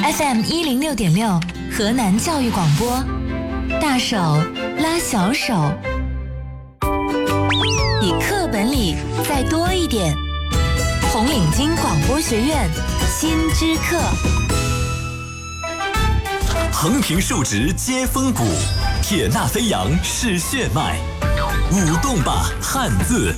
FM106.6河南教育广播，大手拉小手，比课本里再多一点。红领巾广播学院新知课。 横平竖直接风骨，铁纳飞扬是血脉，舞动吧汉字。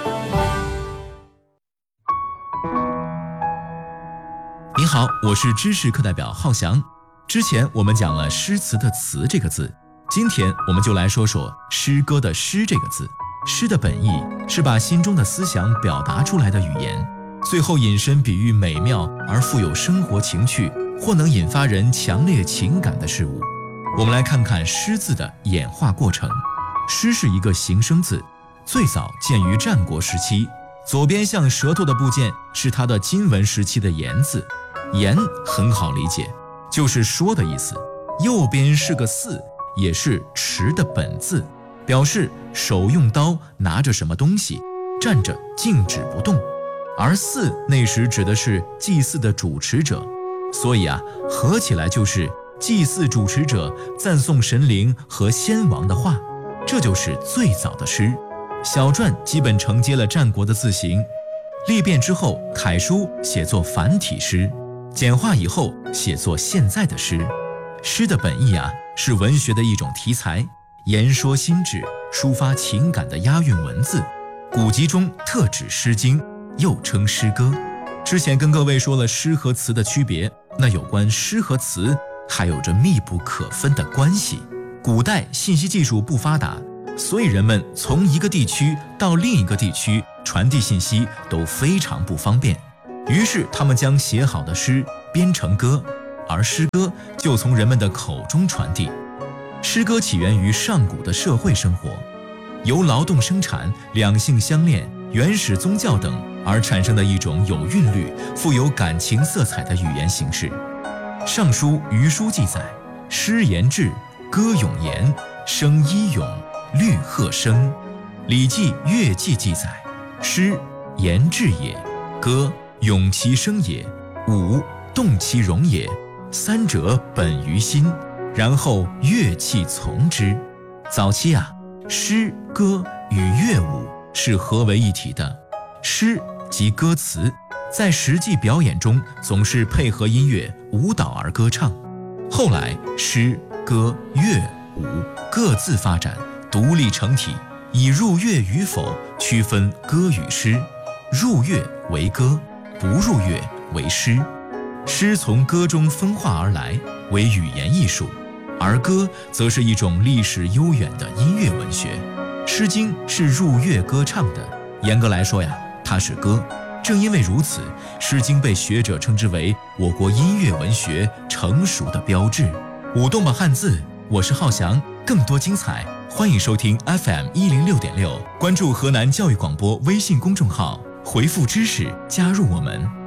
您好，我是知识课代表浩翔。之前我们讲了诗词的词这个字，今天我们就来说说诗歌的诗这个字。诗的本意是把心中的思想表达出来的语言，最后引申比喻美妙而富有生活情趣，或能引发人强烈情感的事物。我们来看看诗字的演化过程。诗是一个形声字，最早见于战国时期，左边像舌头的部件是它的金文时期的言字，言很好理解，就是说的意思。右边是个巳，也是持的本字，表示手用刀拿着什么东西，站着静止不动。而巳那时指的是祭祀的主持者，所以合起来就是祭祀主持者赞颂神灵和先王的话，这就是最早的诗。小篆基本承接了战国的字形，历变之后楷书写作繁体诗，简化以后写作现在的诗。诗的本意是文学的一种题材，言说心志，抒发情感的押韵文字。古籍中特指诗经，又称诗歌。之前跟各位说了诗和词的区别，那有关诗和词还有着密不可分的关系。古代信息技术不发达，所以人们从一个地区到另一个地区传递信息都非常不方便，于是他们将写好的诗编成歌，而诗歌就从人们的口中传递。诗歌起源于上古的社会生活，由劳动生产、两性相恋、原始宗教等而产生的一种有韵律、富有感情色彩的语言形式。《尚书·虞书》记载：诗言志，歌咏言，声依咏，律和声。《礼记·乐记》记载：诗言志也，歌咏其声也，舞动其容也，三者本于心，然后乐器从之。早期诗歌与乐舞是合为一体的，诗即歌词，在实际表演中总是配合音乐舞蹈而歌唱。后来诗歌乐舞各自发展，独立成体，以入乐与否区分歌与诗，入乐为歌，不入乐为诗。诗从歌中分化而来，为语言艺术，而歌则是一种历史悠远的音乐文学。诗经是入乐歌唱的，严格来说它是歌。正因为如此，诗经被学者称之为我国音乐文学成熟的标志。舞动吧汉字，我是浩翔，更多精彩欢迎收听 FM106.6，关注河南教育广播微信公众号，回复知识加入我们。